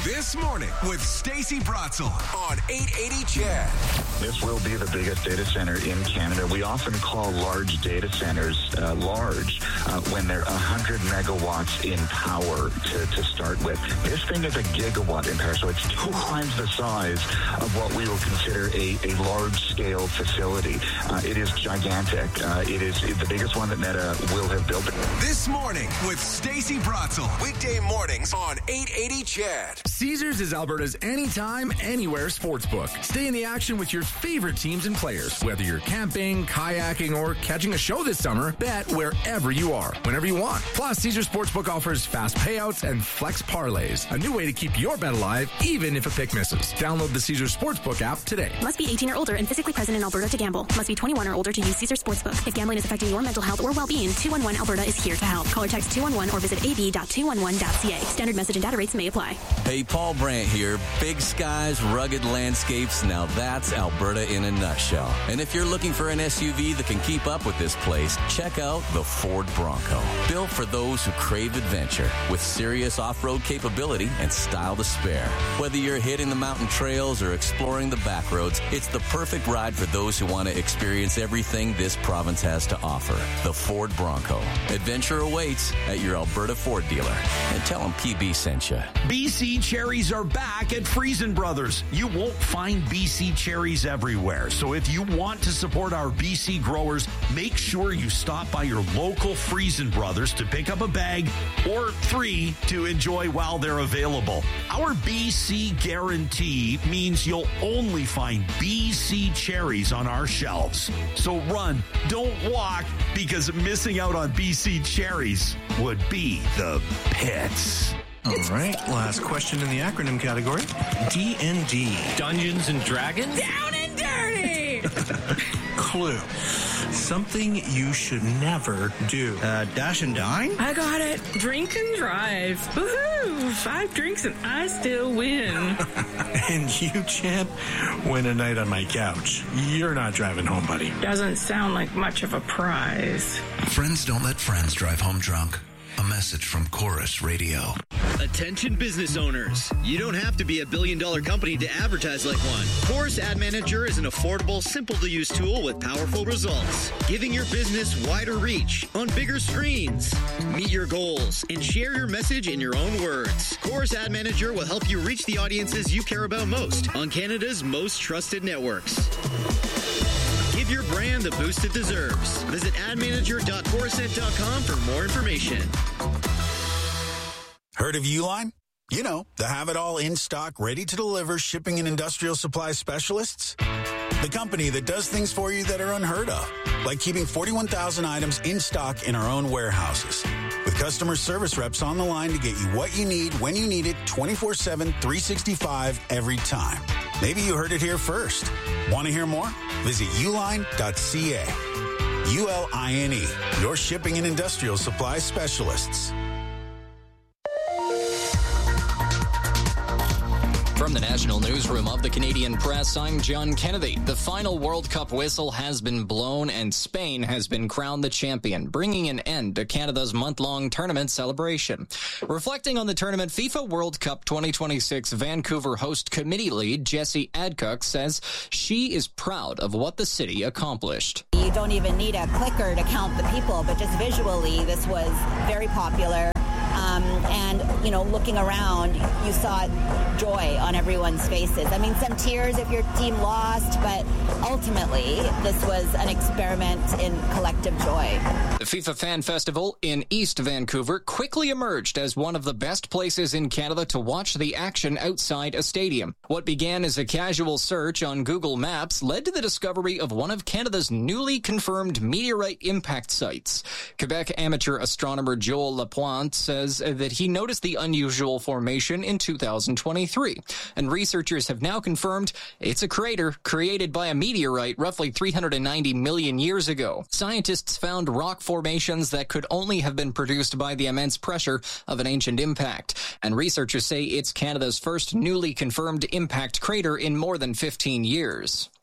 This Morning with Stacey Bratzel on 880 CHED. This will be the biggest data center in Canada. We often call large data centers large when they're 100 megawatts in power to start with. This thing is a gigawatt in power, so it's 2 times the size of what we will consider a large-scale facility. It is gigantic. It is the biggest one that Meta will have built. This Morning with Stacey Bratzel. Weekday mornings on 880 CHED. Caesars is Alberta's anytime, anywhere sportsbook. Stay in the action with your favorite teams and players. Whether you're camping, kayaking, or catching a show this summer, bet wherever you are, whenever you want. Plus, Caesars Sportsbook offers fast payouts and flex parlays. A new way to keep your bet alive, even if a pick misses. Download the Caesars Sportsbook app today. Must be 18 or older and physically present in Alberta to gamble. Must be 21 or older to use Caesars Sportsbook. If gambling is affecting your mental health or well-being, 211 Alberta is here to help. Call or text 211 or visit ab.211.ca. Standard message and data rates may apply. Hey, Paul Brandt here. Big skies, rugged landscapes. Now that's Alberta in a nutshell. And if you're looking for an SUV that can keep up with this place, check out the Ford Bronco. Built for those who crave adventure with serious off-road capability and style to spare. Whether you're hitting the mountain trails or exploring the back roads, it's the perfect ride for those who want to experience everything this province has to offer. The Ford Bronco. Adventure awaits at your Alberta Ford dealer. And tell them PB sent you. BC cherries are back at Friesen Brothers. You won't find BC cherries everywhere. So if you want to support our BC growers, make sure you stop by your local Friesen Brothers to pick up a bag or 3 to enjoy while they're available. Our BC guarantee means you'll only find BC cherries on our shelves. So run, don't walk, because missing out on BC cherries would be the pits. All right, last question in the acronym category. D&D. Dungeons and Dragons? Down and dirty! Clue. Something you should never do. Dash and dine? I got it. Drink and drive. Woohoo! 5 drinks and I still win. And you, champ, win a night on my couch. You're not driving home, buddy. Doesn't sound like much of a prize. Friends don't let friends drive home drunk. A message from Chorus Radio. Attention business owners. You don't have to be a billion-dollar company to advertise like one. Chorus Ad Manager is an affordable, simple-to-use tool with powerful results, giving your business wider reach on bigger screens. Meet your goals and share your message in your own words. Chorus Ad Manager will help you reach the audiences you care about most on Canada's most trusted networks. Give your brand the boost it deserves. Visit admanager.chorusnet.com for more information. Heard of Uline? You know, the have-it-all in-stock, ready-to-deliver shipping and industrial supply specialists. The company that does things for you that are unheard of, like keeping 41,000 items in stock in our own warehouses. With customer service reps on the line to get you what you need, when you need it, 24/7, 365, every time. Maybe you heard it here first. Want to hear more? Visit uline.ca. ULINE, your shipping and industrial supply specialists. From the National Newsroom of the Canadian Press, I'm John Kennedy. The final World Cup whistle has been blown and Spain has been crowned the champion, bringing an end to Canada's month-long tournament celebration. Reflecting on the tournament, FIFA World Cup 2026 Vancouver host committee lead Jessie Adcock says she is proud of what the city accomplished. You don't even need a clicker to count the people, but just visually, this was very popular. And, you know, looking around, you saw joy on everyone's faces. I mean, some tears if your team lost, but ultimately, this was an experiment in collective joy. The FIFA Fan Festival in East Vancouver quickly emerged as one of the best places in Canada to watch the action outside a stadium. What began as a casual search on Google Maps led to the discovery of one of Canada's newly confirmed meteorite impact sites. Quebec amateur astronomer Joel Lapointe says that he noticed the unusual formation in 2023, and researchers have now confirmed it's a crater created by a meteorite roughly 390 million years ago. Scientists found rock formations that could only have been produced by the immense pressure of an ancient impact, and researchers say it's Canada's first newly confirmed impact crater in more than 15 years.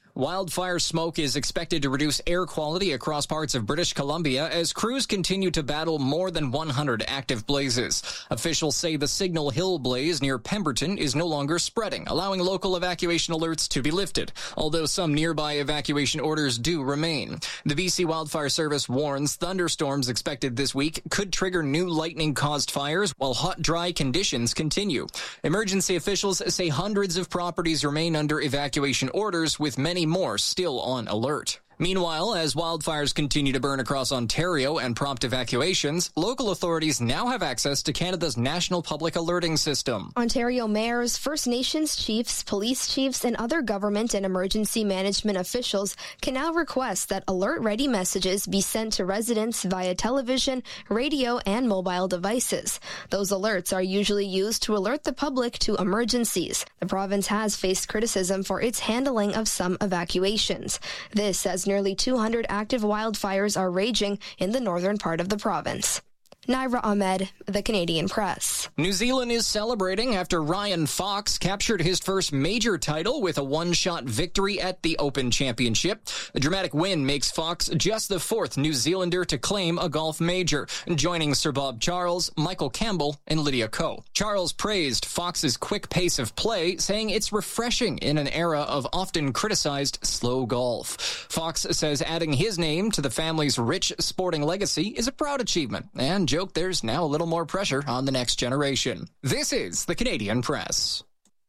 Wildfire smoke is expected to reduce air quality across parts of British Columbia as crews continue to battle more than 100 active blazes. Officials say the Signal Hill blaze near Pemberton is no longer spreading, allowing local evacuation alerts to be lifted, although some nearby evacuation orders do remain. The BC Wildfire Service warns thunderstorms expected this week could trigger new lightning-caused fires while hot, dry conditions continue. Emergency officials say hundreds of properties remain under evacuation orders, with many more still on alert. Meanwhile, as wildfires continue to burn across Ontario and prompt evacuations, local authorities now have access to Canada's National Public Alerting System. Ontario mayors, First Nations chiefs, police chiefs, and other government and emergency management officials can now request that alert-ready messages be sent to residents via television, radio, and mobile devices. Those alerts are usually used to alert the public to emergencies. The province has faced criticism for its handling of some evacuations. This as nearly 200 active wildfires are raging in the northern part of the province. Naira Ahmed, The Canadian Press. New Zealand is celebrating after Ryan Fox captured his first major title with a one-shot victory at the Open Championship. The dramatic win makes Fox just the fourth New Zealander to claim a golf major, joining Sir Bob Charles, Michael Campbell, and Lydia Ko. Charles praised Fox's quick pace of play, saying it's refreshing in an era of often criticized slow golf. Fox says adding his name to the family's rich sporting legacy is a proud achievement, and joke there's now a little more pressure on the next generation. This is the Canadian Press.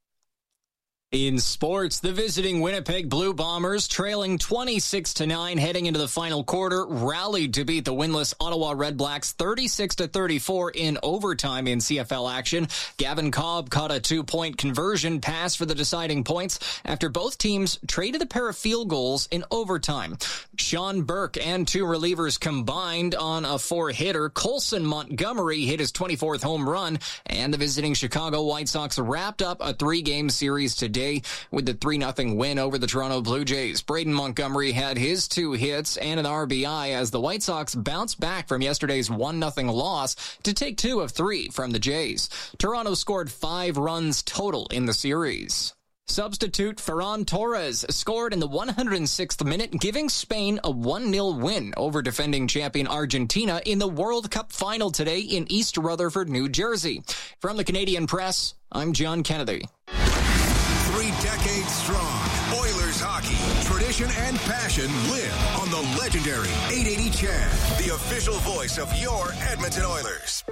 In sports, the visiting Winnipeg Blue Bombers, trailing 26-9 heading into the final quarter, rallied to beat the winless Ottawa Redblacks 36-34 in overtime in CFL action. Gavin Cobb caught a 2-point conversion pass for the deciding points after both teams traded a pair of field goals in overtime. Sean Burke and two relievers combined on a 4-hitter. Colson Montgomery hit his 24th home run, and the visiting Chicago White Sox wrapped up a 3-game series today with the 3-0 win over the Toronto Blue Jays. Braden Montgomery had his 2 hits and an RBI as the White Sox bounced back from yesterday's 1-0 loss to take 2 of 3 from the Jays. Toronto scored 5 runs total in the series. Substitute Ferran Torres scored in the 106th minute, giving Spain a 1-0 win over defending champion Argentina in the World Cup final today in East Rutherford, New Jersey. From the Canadian Press, I'm John Kennedy. 3 decades strong, Oilers hockey, tradition and passion live on the legendary 880 CHED, the official voice of your Edmonton Oilers.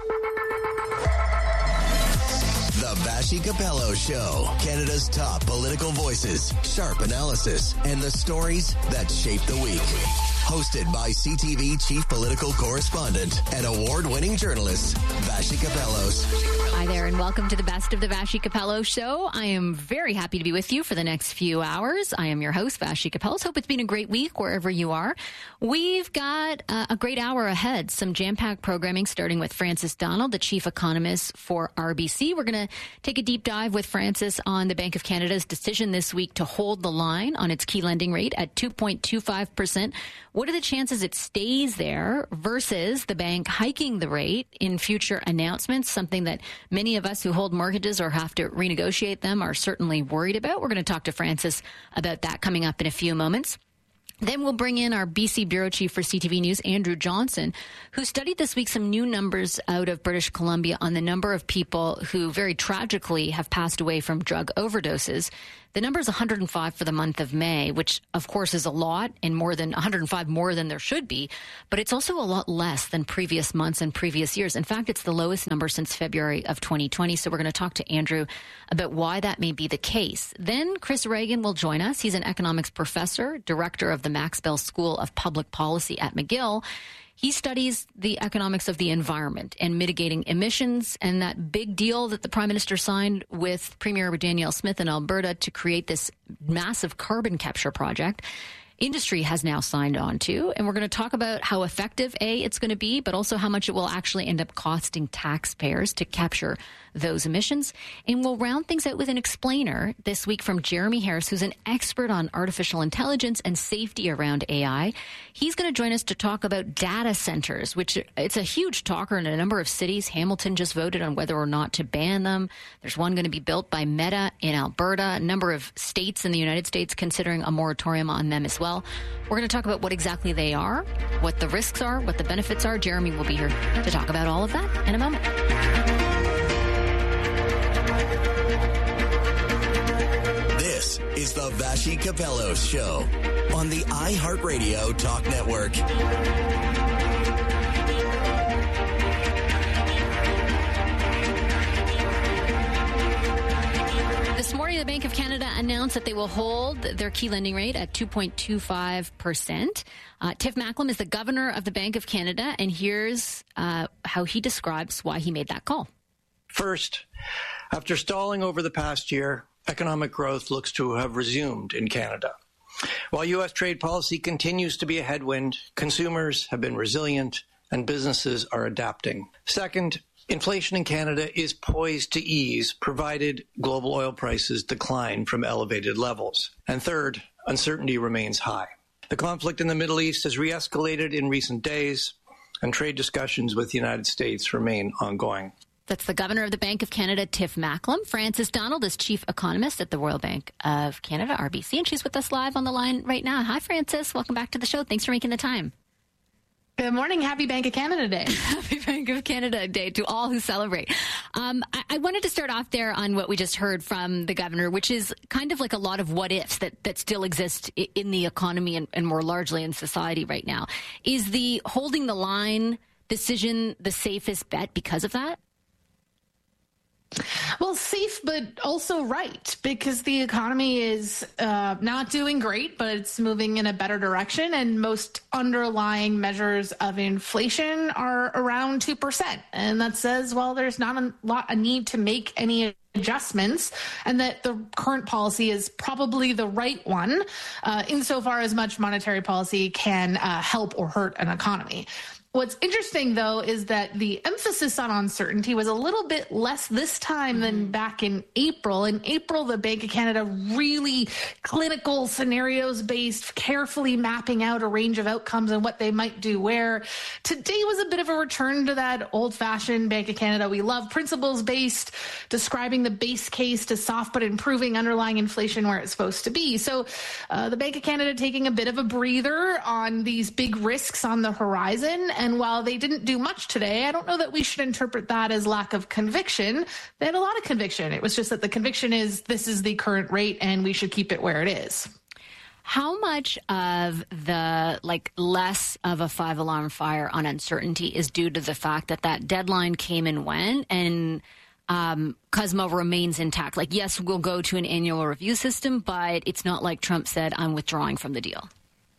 The Vassy Capello Show. Canada's top political voices, sharp analysis, and the stories that shape the week. Hosted by CTV Chief Political Correspondent and award-winning journalist, Vassy Capellos. Hi there, and welcome to the Best of the Vassy Capello Show. I am very happy to be with you for the next few hours. I am your host, Vassy Capellos. Hope it's been a great week wherever you are. We've got a great hour ahead. Some jam-packed programming starting with Francis Donald, the chief economist for RBC. We're going to take a deep dive with Francis on the Bank of Canada's decision this week to hold the line on its key lending rate at 2.25%. What are the chances it stays there versus the bank hiking the rate in future announcements, something that many of us who hold mortgages or have to renegotiate them are certainly worried about? We're going to talk to Francis about that coming up in a few moments. Then we'll bring in our BC Bureau Chief for CTV News, Andrew Johnson, who studied this week some new numbers out of British Columbia on the number of people who very tragically have passed away from drug overdoses. The number is 105 for the month of May, which, of course, is a lot and more than 105 more than there should be. But it's also a lot less than previous months and previous years. In fact, it's the lowest number since February of 2020. So we're going to talk to Andrew about why that may be the case. Then Chris Reagan will join us. He's an economics professor, director of the Max Bell School of Public Policy at McGill. He studies the economics of the environment and mitigating emissions and that big deal that the Prime Minister signed with Premier Danielle Smith in Alberta to create this massive carbon capture project. industry has now signed on to. And we're going to talk about how effective, it's going to be, but also how much it will actually end up costing taxpayers to capture those emissions. And we'll round things out with an explainer this week from Jeremy Harris, who's an expert on artificial intelligence and safety around AI. He's going to join us to talk about data centers, which it's a huge talker in a number of cities. Hamilton just voted on whether or not to ban them. There's one going to be built by Meta in Alberta. A number of states in the United States considering a moratorium on them as well. We're going to talk about what exactly they are, what the risks are, what the benefits are. Jeremy will be here to talk about all of that in a moment. This is the Vassy Capello Show on the iHeartRadio Talk Network. This morning, the Bank of Canada announced that they will hold their key lending rate at 2.25%. Tiff Macklem is the governor of the Bank of Canada, and here's how he describes why he made that call. First, after stalling over the past year, economic growth looks to have resumed in Canada. While U.S. trade policy continues to be a headwind, consumers have been resilient and businesses are adapting. Second, inflation in Canada is poised to ease, provided global oil prices decline from elevated levels. And third, uncertainty remains high. The conflict in the Middle East has re-escalated in recent days, and trade discussions with the United States remain ongoing. That's the governor of the Bank of Canada, Tiff Macklem. Frances Donald is chief economist at the Royal Bank of Canada, RBC, and she's with us live on the line right now. Hi, Frances. Welcome back to the show. Thanks for making the time. Good morning. Happy Bank of Canada Day. Happy Bank of Canada Day to all who celebrate. I wanted to start off there on what we just heard from the governor, which is kind of like a lot of what ifs that still exist in the economy and more largely in society right now. Is the holding the line decision the safest bet because of that? Well, safe, but also right, because the economy is not doing great, but it's moving in a better direction. And most underlying measures of inflation are around 2%. And that says, well, there's not a need to make any adjustments, and that the current policy is probably the right one insofar as much monetary policy can help or hurt an economy. What's interesting, though, is that the emphasis on uncertainty was a little bit less this time than back in April. In April, the Bank of Canada really clinical scenarios-based, carefully mapping out a range of outcomes and what they might do where. Today was a bit of a return to that old-fashioned Bank of Canada. We love principles-based, describing the base case to soft but improving underlying inflation where it's supposed to be. So the Bank of Canada taking a bit of a breather on these big risks on the horizon. And while they didn't do much today, I don't know that we should interpret that as lack of conviction. They had a lot of conviction. It was just that the conviction is this is the current rate and we should keep it where it is. How much of the less of a 5-alarm fire on uncertainty is due to the fact that deadline came and went and CUSMA remains intact? Yes, we'll go to an annual review system, but it's not like Trump said, I'm withdrawing from the deal.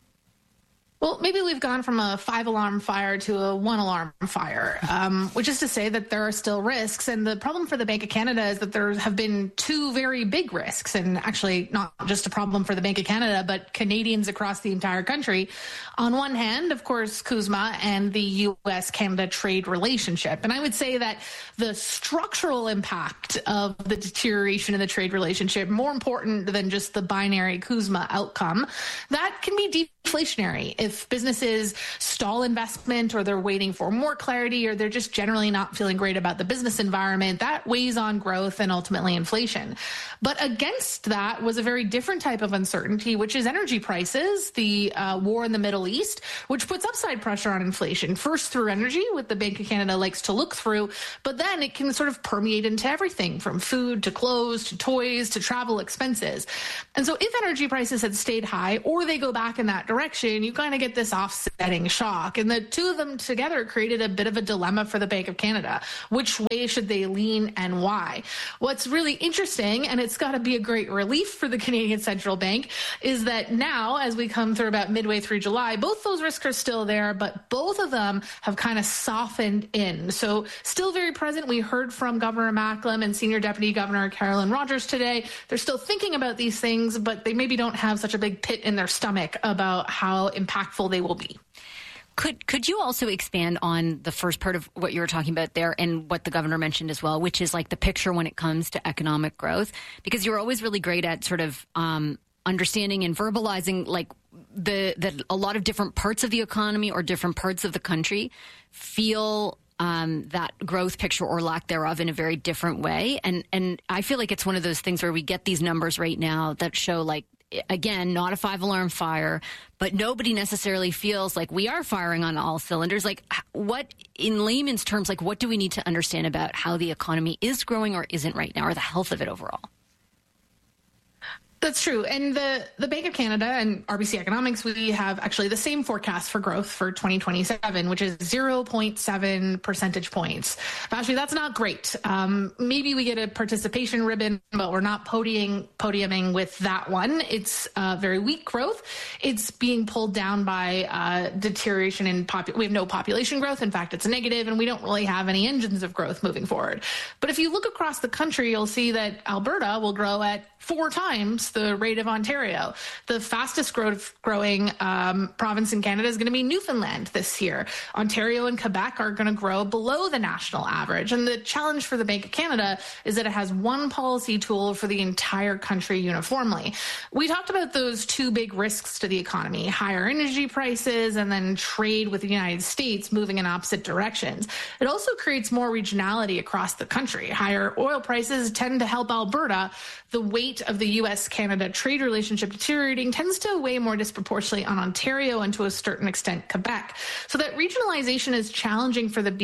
Well, maybe we've gone from a 5-alarm fire to a 1-alarm fire, which is to say that there are still risks. And the problem for the Bank of Canada is that there have been two very big risks, and actually not just a problem for the Bank of Canada, but Canadians across the entire country. On one hand, of course, CUSMA and the U.S.-Canada trade relationship. And I would say that the structural impact of the deterioration in the trade relationship, more important than just the binary CUSMA outcome, that can be deflationary. If businesses stall investment or they're waiting for more clarity or they're just generally not feeling great about the business environment, that weighs on growth and ultimately inflation. But against that was a very different type of uncertainty, which is energy prices, the war in the Middle East, which puts upside pressure on inflation, first through energy, what the Bank of Canada likes to look through, but then it can sort of permeate into everything from food to clothes to toys to travel expenses. And so if energy prices had stayed high or they go back in that direction, you kind of get this offsetting shock. And the two of them together created a bit of a dilemma for the Bank of Canada. Which way should they lean and why? What's really interesting, and it's got to be a great relief for the Canadian Central Bank, is that now, as we come through about midway through July, both those risks are still there, but both of them have kind of softened in. So still very present. We heard from Governor Macklem and Senior Deputy Governor Carolyn Rogers today. They're still thinking about these things, but they maybe don't have such a big pit in their stomach about how impactful they will be. Could you also expand on the first part of what you were talking about there and what the governor mentioned as well, which is like the picture when it comes to economic growth? Because you're always really great at sort of understanding and verbalizing like that a lot of different parts of the economy or different parts of the country feel that growth picture or lack thereof in a very different way. And I feel like it's one of those things where we get these numbers right now that show like, again, not a 5-alarm fire, but nobody necessarily feels like we are firing on all cylinders. Like what, in layman's terms, like what do we need to understand about how the economy is growing or isn't right now, or the health of it overall? That's true. And the Bank of Canada and RBC Economics, we have actually the same forecast for growth for 2027, which is 0.7 percentage points. Actually, that's not great. Maybe we get a participation ribbon, but we're not podiuming with that one. It's very weak growth. It's being pulled down by deterioration in we have no population growth. In fact, it's negative, and we don't really have any engines of growth moving forward. But if you look across the country, you'll see that Alberta will grow at 4 times the rate of Ontario. The fastest growing province in Canada is going to be Newfoundland this year. Ontario and Quebec are going to grow below the national average. And the challenge for the Bank of Canada is that it has one policy tool for the entire country uniformly. We talked about those two big risks to the economy, higher energy prices and then trade with the United States moving in opposite directions. It also creates more regionality across the country. Higher oil prices tend to help Alberta. The weight of the U.S.-Canada trade relationship deteriorating tends to weigh more disproportionately on Ontario and to a certain extent Quebec. So that regionalization is challenging for the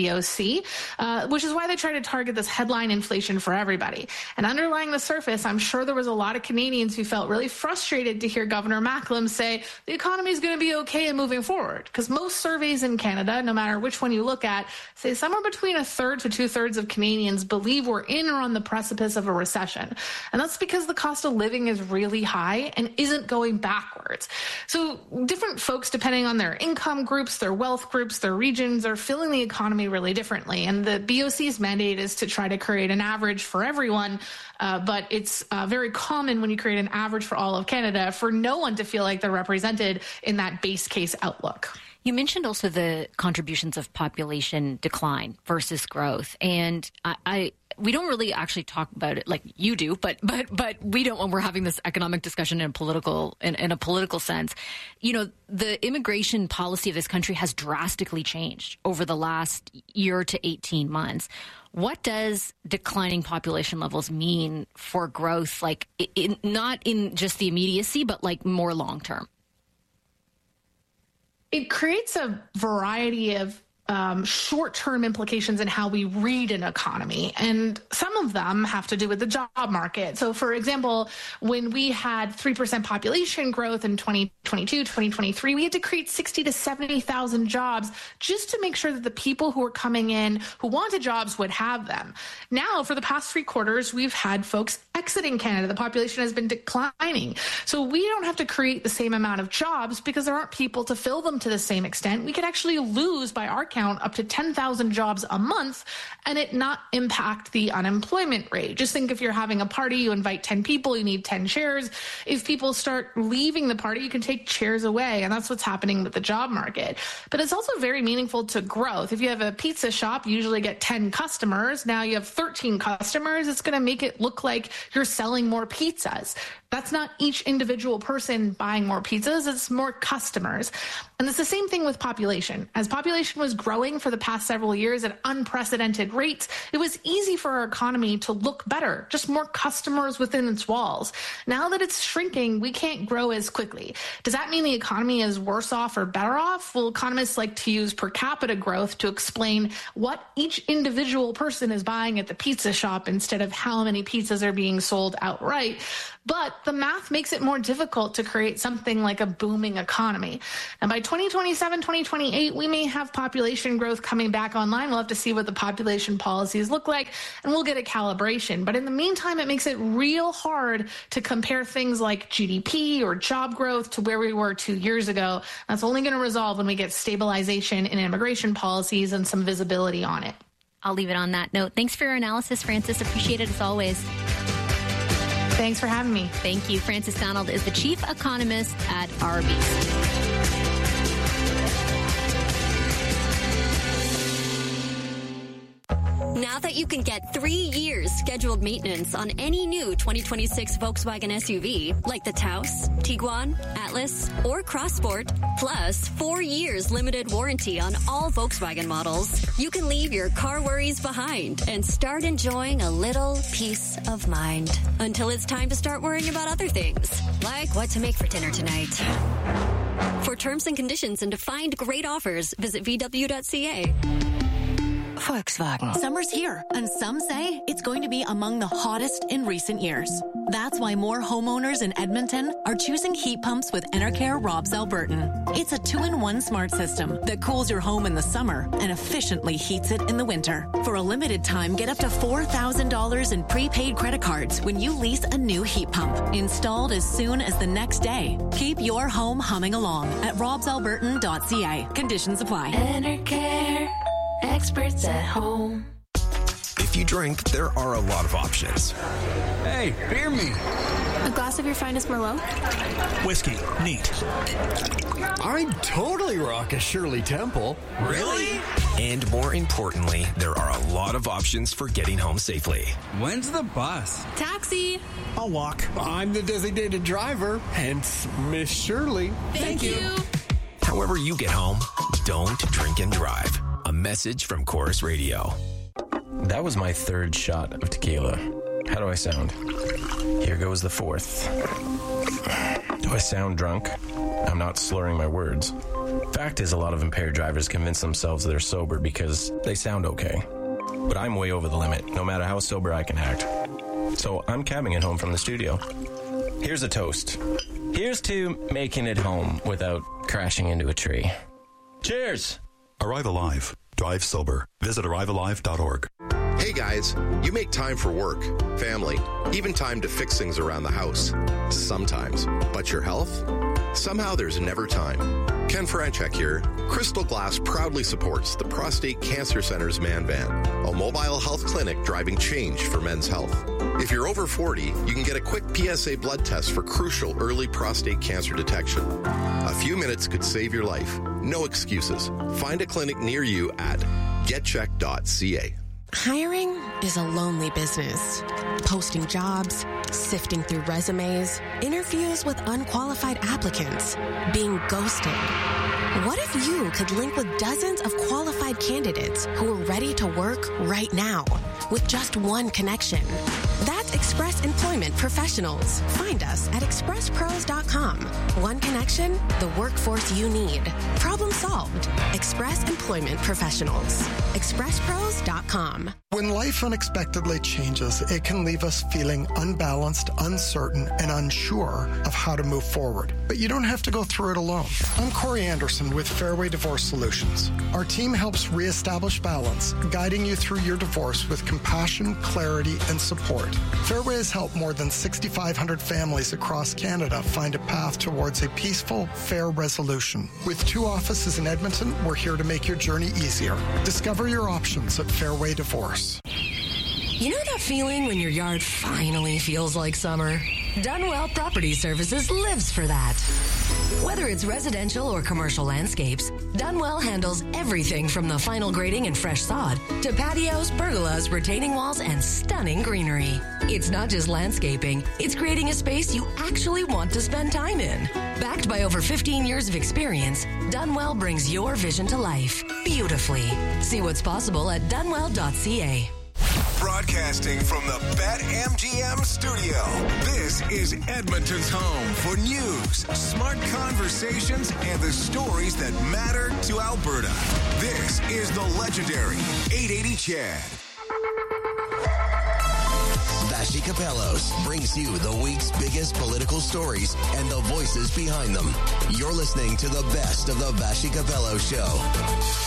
BOC, which is why they try to target this headline inflation for everybody. And underlying the surface, I'm sure there was a lot of Canadians who felt really frustrated to hear Governor Macklem say the economy is going to be okay and moving forward. Because most surveys in Canada, no matter which one you look at, say somewhere between 1/3 to 2/3 of Canadians believe we're in or on the precipice of a recession. And that's because the cost of living is really high and isn't going backwards. So different folks, depending on their income groups, their wealth groups, their regions, are feeling the economy really differently. And the BOC's mandate is to try to create an average for everyone. But it's very common when you create an average for all of Canada for no one to feel like they're represented in that base case outlook. You mentioned also the contributions of population decline versus growth. And we don't really actually talk about it like you do, but we don't when we're having this economic discussion in a political sense. You know, the immigration policy of this country has drastically changed over the last year to 18 months. What does declining population levels mean for growth, like not in just the immediacy, but like more long term? It creates a variety of short-term implications in how we read an economy. And some of them have to do with the job market. So, for example, when we had 3% population growth in 2022, 2023, we had to create 60 to 70,000 jobs just to make sure that the people who were coming in who wanted jobs would have them. Now, for the past 3 quarters, we've had folks exiting Canada. The population has been declining. So we don't have to create the same amount of jobs because there aren't people to fill them to the same extent. We could actually lose, by our count, up to 10,000 jobs a month and it not impact the unemployment rate. Just think if you're having a party, you invite 10 people, you need 10 chairs. If people start leaving the party, you can take chairs away. And that's what's happening with the job market. But it's also very meaningful to growth. If you have a pizza shop, you usually get 10 customers. Now you have 13 customers. It's going to make it look like you're selling more pizzas. That's not each individual person buying more pizzas. It's more customers. And it's the same thing with population. As population was growing for the past several years at unprecedented rates, it was easy for our economy to look better, just more customers within its walls. Now that it's shrinking, we can't grow as quickly. Does that mean the economy is worse off or better off? Well, economists like to use per capita growth to explain what each individual person is buying at the pizza shop instead of how many pizzas are being sold outright. But the math makes it more difficult to create something like a booming economy. And by 2027, 2028, we may have population growth coming back online. We'll have to see what the population policies look like, and we'll get a calibration. But in the meantime, it makes it real hard to compare things like GDP or job growth to where we were 2 years ago. That's only going to resolve when we get stabilization in immigration policies and some visibility on it. I'll leave it on that note. Thanks for your analysis, Frances. Appreciate it as always. Thanks for having me. Thank you. Frances Donald is the chief economist at Arby's. Now that you can get 3 years scheduled maintenance on any new 2026 Volkswagen SUV, like the Taos, Tiguan, Atlas, or Crossport, plus 4 years limited warranty on all Volkswagen models, you can leave your car worries behind and start enjoying a little peace of mind until it's time to start worrying about other things, like what to make for dinner tonight. For terms and conditions and to find great offers, visit VW.ca. Volkswagen. Summer's here, and some say it's going to be among the hottest in recent years. That's why more homeowners in Edmonton are choosing heat pumps with Enercare Robs Albertan. It's a 2-in-1 smart system that cools your home in the summer and efficiently heats it in the winter. For a limited time, get up to $4,000 in prepaid credit cards when you lease a new heat pump, installed as soon as the next day. Keep your home humming along at robsalbertan.ca. Conditions apply. Enercare. Experts at home. If you drink, there are a lot of options. Hey, beer me. A glass of your finest Merlot? Whiskey. Neat. I'd totally rock a Shirley Temple. Really? And more importantly, there are a lot of options for getting home safely. When's the bus? Taxi. I'll walk. I'm the designated driver, hence Miss Shirley. Thank you. However you get home, don't drink and drive. A message from Chorus Radio. That was my third shot of tequila. How do I sound? Here goes the fourth. Do I sound drunk? I'm not slurring my words. Fact is, a lot of impaired drivers convince themselves they're sober because they sound okay. But I'm way over the limit, no matter how sober I can act. So I'm cabbing it home from the studio. Here's a toast. Here's to making it home without crashing into a tree. Cheers! Arrive Alive. Drive sober. Visit arrivealive.org. Hey guys, you make time for work, family, even time to fix things around the house. Sometimes. But your health? Somehow there's never time. Ken Franchek here. Crystal Glass proudly supports the Prostate Cancer Center's Man Van, a mobile health clinic driving change for men's health. If you're over 40, you can get a quick PSA blood test for crucial early prostate cancer detection. A few minutes could save your life. No excuses. Find a clinic near you at getcheck.ca. Hiring is a lonely business. Posting jobs, sifting through resumes, interviews with unqualified applicants, being ghosted. What if you could link with dozens of qualified candidates who are ready to work right now with just one connection? That's Express Employment Professionals. Find us at expresspros.com. One connection, the workforce you need. Problem solved. Express Employment Professionals. expresspros.com. When life unexpectedly changes, it can leave us feeling unbalanced, uncertain, and unsure of how to move forward. But you don't have to go through it alone. I'm Corey Anderson with Fairway Divorce Solutions. Our team helps reestablish balance, guiding you through your divorce with compassion, clarity, and support. Fairway has helped more than 6,500 families across Canada find a path towards a peaceful, fair resolution. With 2 offices in Edmonton, we're here to make your journey easier. Discover your options at Fairway Divorce. You know that feeling when your yard finally feels like summer? Dunwell Property Services lives for that. Whether it's residential or commercial landscapes, Dunwell handles everything from the final grading and fresh sod to patios, pergolas, retaining walls, and stunning greenery. It's not just landscaping, it's creating a space you actually want to spend time in. Backed by over 15 years of experience, Dunwell brings your vision to life beautifully. See what's possible at dunwell.ca. Broadcasting from the BetMGM studio, this is Edmonton's home for news, smart conversations, and the stories that matter to Alberta. This is the legendary 880 Chad. Vassy Kapelos brings you the week's biggest political stories and the voices behind them. You're listening to the best of the Vassy Kapelos Show.